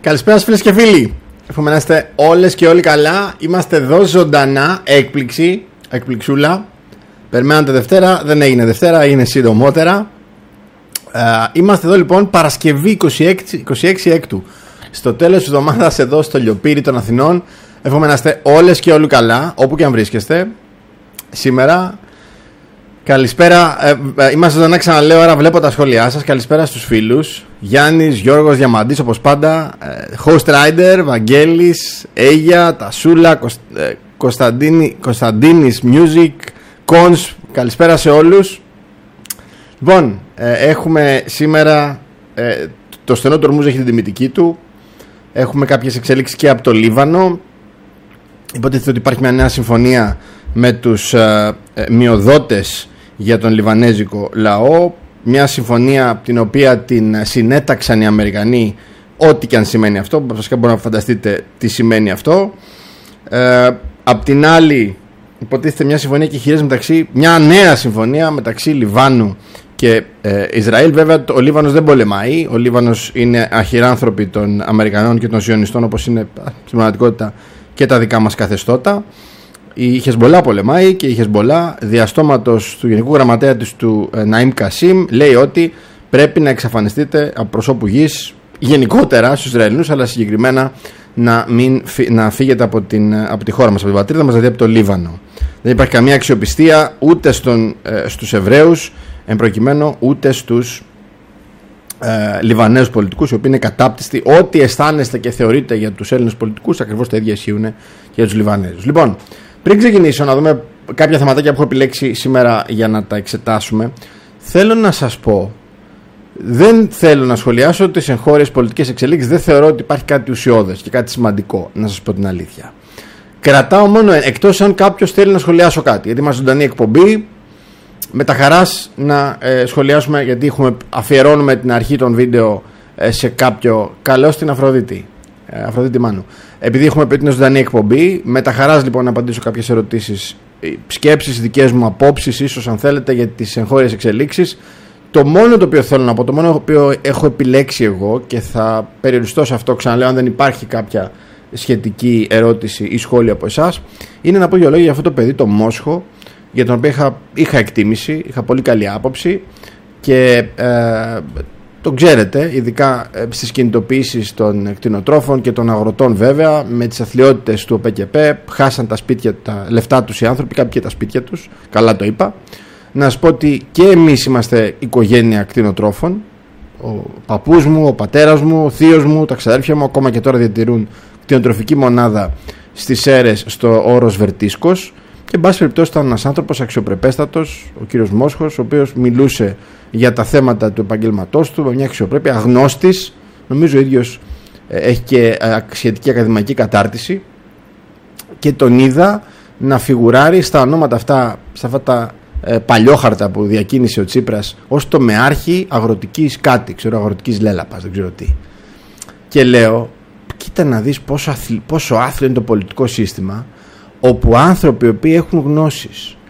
Καλησπέρα σας φίλες και φίλοι. Εύχομαι να είστε όλες και όλοι καλά. Είμαστε εδώ ζωντανά. Εκπληξούλα. Περιμένατε Δευτέρα, δεν έγινε Δευτέρα, είναι συντομότερα. Είμαστε εδώ λοιπόν Παρασκευή 26 Έκτου. Στο τέλος της εβδομάδας εδώ στο Λιοπύρι των Αθηνών. Εύχομαι να είστε όλες και όλοι καλά, όπου και αν βρίσκεστε. Σήμερα καλησπέρα, είμαστε ζωντανά, ξαναλέω, άρα βλέπω τα σχόλιά σας. Καλησπέρα στους φίλους. Γιάννης, Γιώργος, Διαμαντής όπως πάντα, Host Rider, Βαγγέλης, Αίγια, Τασούλα, Κωνσταντίνης Music, Κονς, καλησπέρα σε όλους. Λοιπόν, έχουμε σήμερα, το στενό του Ορμούζ έχει την τιμητική του. Έχουμε κάποιες εξελίξεις και από το Λίβανο. Υποτίθεται ότι υπάρχει μια νέα συμφωνία με τους μειοδότες για τον λιβανέζικο λαό. Μια συμφωνία την οποία την συνέταξαν οι Αμερικανοί, ό,τι και αν σημαίνει αυτό. Βασικά μπορείτε να φανταστείτε τι σημαίνει αυτό. Απ' την άλλη υποτίθεται μια συμφωνία και μια νέα συμφωνία μεταξύ Λιβάνου και Ισραήλ. Βέβαια ο Λίβανος δεν πολεμάει. Ο Λίβανος είναι αχυράνθρωποι των Αμερικανών και των Σιωνιστών, όπως είναι στην πραγματικότητα και τα δικά μας καθεστώτα. Η Χεσμπολά πολεμάει και η Χεσμπολά, διαστόματος του Γενικού Γραμματέα της του Ναΐμ Κασίμ, λέει ότι πρέπει να εξαφανιστείτε από προσώπου γης γενικότερα στους Ισραηλινούς, αλλά συγκεκριμένα να φύγετε από τη χώρα μας, από την πατρίδα μας, δηλαδή από το Λίβανο. Δεν υπάρχει καμία αξιοπιστία ούτε στους Εβραίους, εν προκειμένου ούτε στους Λιβανέους πολιτικούς, οι οποίοι είναι κατάπτυστοι. Ό,τι αισθάνεστε και θεωρείτε για τους Έλληνες πολιτικούς, ακριβώς τα ίδια ισχύουν για τους Λιβανέζους. Λοιπόν, πριν ξεκινήσω να δούμε κάποια θεματάκια που έχω επιλέξει σήμερα για να τα εξετάσουμε, θέλω να σας πω, δεν θέλω να σχολιάσω τις εγχώριες πολιτικές εξελίξεις. Δεν θεωρώ ότι υπάρχει κάτι ουσιώδες και κάτι σημαντικό, να σας πω την αλήθεια. Κρατάω μόνο, εκτός αν κάποιος θέλει να σχολιάσω κάτι, γιατί είμαστε ζωντανή εκπομπή. Με τα χαράς να σχολιάσουμε, γιατί αφιερώνουμε την αρχή των βίντεο σε κάποιο. Καλώς την Αφροδίτη Μάνου. Επειδή έχουμε πει την ζωντανή εκπομπή, με τα χαράς λοιπόν να απαντήσω κάποιες ερωτήσεις, σκέψεις, δικές μου απόψεις, ίσως αν θέλετε, για τις εγχώριες εξελίξεις. Το μόνο το οποίο θέλω να πω, το μόνο το οποίο έχω επιλέξει εγώ, και θα περιοριστώ σε αυτό, ξαναλέω, αν δεν υπάρχει κάποια σχετική ερώτηση ή σχόλιο από εσάς, είναι να πω δύο λόγια για αυτό το παιδί, το Μόσχο, για τον οποίο είχα εκτίμηση, είχα πολύ καλή άποψη και το ξέρετε, ειδικά στις κινητοποιήσεις των κτηνοτρόφων και των αγροτών, βέβαια, με τις αθλιότητες του ΟΠΕΚΕΠΕ, χάσαν τα λεφτά τους οι άνθρωποι, κάποιοι και τα σπίτια τους, καλά το είπα. Να σας πω ότι και εμείς είμαστε οικογένεια κτηνοτρόφων. Ο παππούς μου, ο πατέρας μου, ο θείος μου, τα ξαδέρφια μου ακόμα και τώρα διατηρούν κτηνοτροφική μονάδα στις Σέρρες στο όρος Βερτίσκος. Και εν πάση περιπτώσει ήταν ένας άνθρωπος αξιοπρεπέστατος, ο κύριος Μόσχος, ο οποίος μιλούσε για τα θέματα του επαγγελματός του με μια αξιοπρέπεια, αγνώστης. Νομίζω ο ίδιος έχει και σχετική ακαδημαϊκή κατάρτιση, και τον είδα να φιγουράρει στα ονόματα αυτά, σε αυτά τα παλιόχαρτα που διακίνησε ο Τσίπρας, ως τομεάρχη αγροτικής κάτι, αγροτικής λέλαπας, δεν ξέρω τι. Και λέω, κοίτα να δεις πόσο άθλιο είναι το πολιτικό σύστημα, όπου άνθρωποι οι οποίοι έχουν γνώσεις,